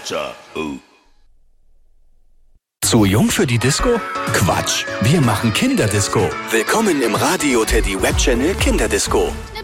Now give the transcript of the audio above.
Cha-cha. Zu jung für die Disco? Quatsch, wir machen Kinderdisco. Willkommen im Radio Teddy Webchannel Kinderdisco.